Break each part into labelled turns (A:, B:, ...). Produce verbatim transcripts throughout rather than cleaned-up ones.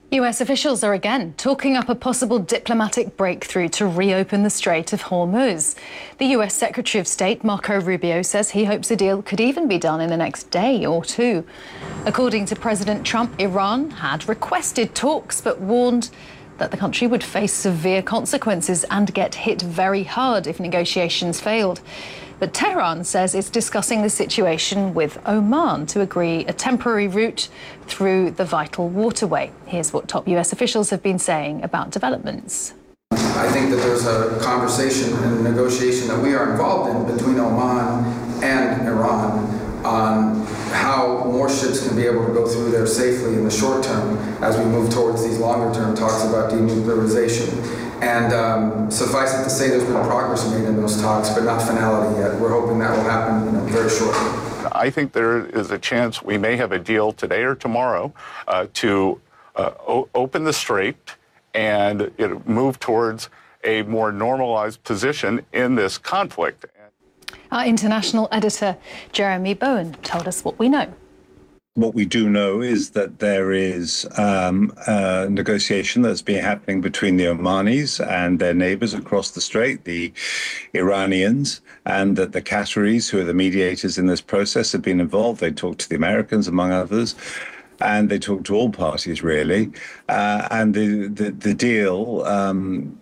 A: U S officials are again talking up a possible diplomatic breakthrough to reopen the Strait of Hormuz. The U S Secretary of State, Marco Rubio, says he hopes a deal could even be done in the next day or two. According to President Trump, Iran had requested talks but warned that the country would face severe consequences and get hit very hard if negotiations failed. But Tehran says it's discussing the situation with Oman to agree a temporary route through the vital waterway. Here's what top U S officials have been saying about developments.
B: I think that there's a conversation and negotiation that we are involved in between Oman and Iran on how more ships can be able to go through there safely in the short term as we move towards these longer term talks about denuclearization. And um, suffice it to say, there's been progress made in those talks, but not finality yet. We're hoping that will happen, you know, very shortly.
C: I think there is a chance we may have a deal today or tomorrow uh, to uh, o- open the strait and you know, move towards a more normalized position in this conflict.
A: Our international editor, Jeremy Bowen, told us what we know.
D: What we do know is that there is um, a negotiation that's been happening between the Omanis and their neighbors across the strait, the Iranians, and that the Qataris, who are the mediators in this process, have been involved. They talked to the Americans, among others, and they talked to all parties, really. Uh, and the, the, the deal um,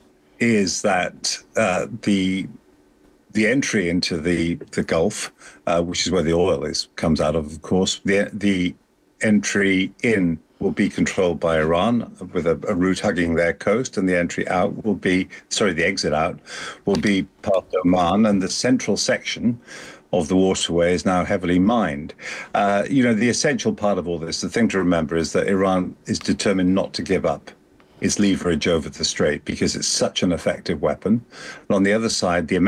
D: is that uh, the The entry into the, the Gulf, uh, which is where the oil is comes out of, of course, the, the entry in will be controlled by Iran with a, a route hugging their coast, and the entry out will be, sorry, the exit out will be past Oman, and the central section of the waterway is now heavily mined. Uh, you know, the essential part of all this, the thing to remember is that Iran is determined not to give up its leverage over the strait because it's such an effective weapon. And on the other side, the